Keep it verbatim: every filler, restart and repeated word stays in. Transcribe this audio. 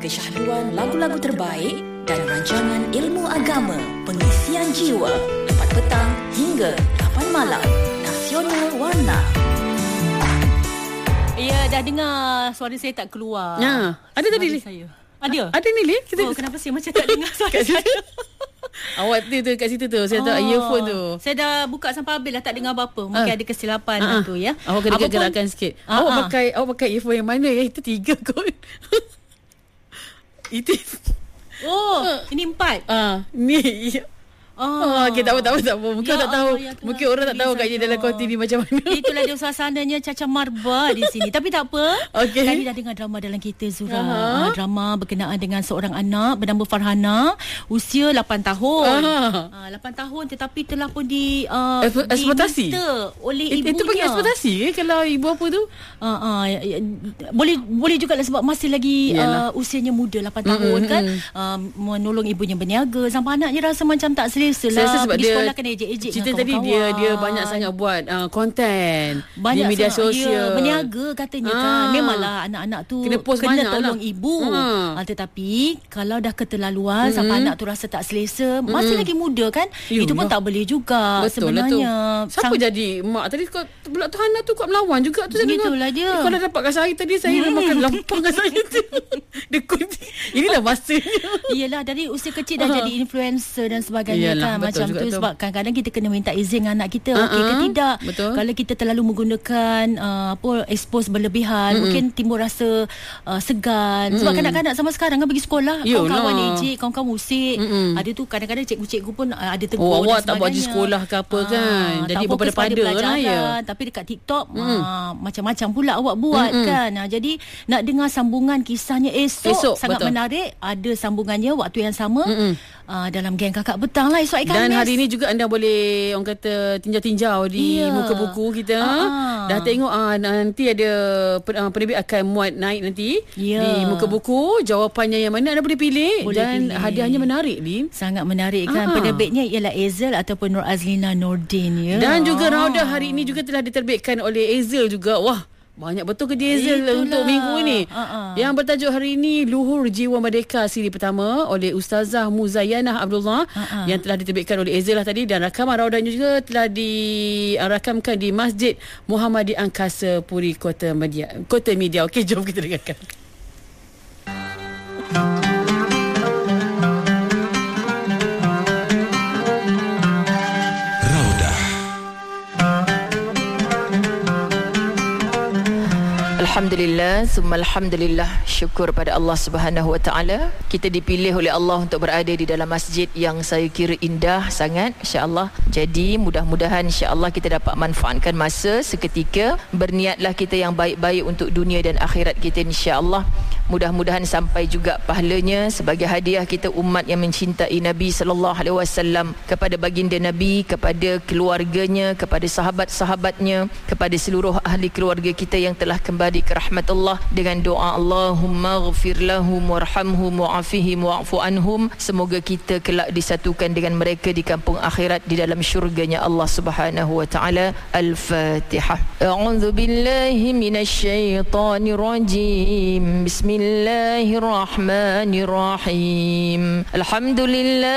kesyahduan lagu-lagu terbaik dan rancangan ilmu agama, pengisian jiwa, empat petang hingga lapan malam. Nasional Warna. Ya, dah dengar suara saya tak keluar. Ya, ada tadi Li? Saya. Ada? Ada ni Li? Kita... Oh, kenapa saya macam tak dengar suara saya? Awak tu, tu kat situ tu. Saya oh, tak earphone tu. Saya dah buka sampai habis lah, tak dengar apa-apa. Mungkin uh, ada kesilapan uh, tu ya. Awak kena gerakkan sikit. Uh, awak uh. pakai awak pakai earphone yang mana ya? Itu tiga kot. Itu. Oh, uh. ini empat. Ah, uh, ni. Oh, oh okay, tak apa, tak apa, tak apa. Mungkin ya tak tahu. Ya, mungkin orang tak tahu kat dia dalam konti ni macam mana. Itulah dia suasananya Caca Marba di sini. Tapi tak apa. Okay. Tadi dah dengar drama dalam kereta Zura. Uh-huh. Uh, drama berkenaan dengan seorang anak bernama Farhana. Usia lapan tahun. Uh-huh. Uh, lapan tahun tetapi telah pun di uh, eksploitasi oleh ibunya. Itu panggil eksploitasi ke kalau ibu apa tu? Uh, uh, ya, ya, boleh boleh juga lah sebab masih lagi uh, usianya muda lapan tahun mm-hmm. kan. Uh, menolong ibunya berniaga sampai anaknya rasa macam tak selesa. Saya rasa sebab pergi dia sekolah kena ejek-ejek cerita tadi dia dia banyak sangat buat uh, konten banyak di media sangat, sosial. Ya, berniaga katanya ah. kan. Memanglah anak-anak tu kena, kena tolong lah. ibu. Ah. Ah, tetapi kalau dah keterlaluan mm-hmm. sampai anak tu rasa tak selesa, mm-hmm. masih lagi muda kan. Yuh, itu pun tak boleh juga. Betul sebenarnya. Lah siapa Sang... jadi mak tadi kau pula tu Hana tu kau melawan juga tu. Itulah dia. Eh, kalau dapat kat saya tadi saya hmm. makan lampang kat saya tu. Dekut. Inilah masanya. Iyalah dari usia kecil dah jadi influencer dan sebagainya. Kan, macam tu sebab kadang-kadang kita kena minta izin dengan anak kita uh-huh. okey ke tidak. Betul. Kalau kita terlalu menggunakan uh, apa expose berlebihan, mm-hmm. mungkin timbul rasa uh, segan mm-hmm. sebab kanak-kanak sama sekarang kan pergi sekolah kawan-kawan ejek, kawan-kawan musik, mm-hmm. ada tu kadang-kadang cikgu-cikgu pun uh, ada tegur oh, dan awak tak buat di sekolah ke apa uh, kan jadi berpada-pada lah ya. Tapi dekat TikTok mm-hmm. uh, macam-macam pula awak buat mm-hmm. kan. Uh, jadi nak dengar sambungan kisahnya esok, esok sangat betul. Menarik. Ada sambungannya waktu yang sama mm-hmm. uh, dalam Geng Kakak Petang lah esok ikan. Dan hari ni juga anda boleh orang kata tinjau-tinjau di yeah. muka buku kita. Uh-huh. Dah tengok uh, nanti ada uh, penerbit akan muat naik nanti yeah. di muka buku. Jawapannya yang mana anda boleh pilih. Boleh dan pilih. Hadiahnya menarik ni. Sangat menarik kan. Uh-huh. Penerbitnya ialah Azel ataupun Nur Azlina Nordin ya. Dan juga Raudah hari ini juga telah diterbitkan oleh Azel juga. Wah, banyak betul ke dia Azel untuk minggu ini. Uh-uh. Yang bertajuk hari ini Luhur Jiwa Merdeka siri pertama oleh Ustazah Muzayanah Abdullah uh-uh. yang telah diterbitkan oleh Azel lah tadi. Dan rakaman raudahnya juga telah dirakamkan di Masjid Muhammadi Angkasa Puri Kota Media. Kota Media. Okey, jom kita dengarkan. Alhamdulillah, summa alhamdulillah, syukur pada Allah Subhanahu Wa Taala. Kita dipilih oleh Allah untuk berada di dalam masjid yang saya kira indah sangat, insya-Allah. Jadi mudah-mudahan insya-Allah kita dapat manfaatkan masa seketika. Berniatlah kita yang baik-baik untuk dunia dan akhirat kita insya-Allah. Mudah-mudahan sampai juga pahalanya sebagai hadiah kita umat yang mencintai Nabi sallallahu alaihi wasallam, kepada baginda Nabi, kepada keluarganya, kepada sahabat-sahabatnya, kepada seluruh ahli keluarga kita yang telah kembali ke rahmat Allah, dengan doa Allahumma ghfir lahum warhamhum wa'afihim wa'fu anhum. Semoga kita kelak disatukan dengan mereka di kampung akhirat di dalam syurganya Allah Subhanahu wa taala. Al-Fatihah. A'udzu billahi minasy syaithanir rajim. Bismillahirrahmanirrahim. Alhamdulillah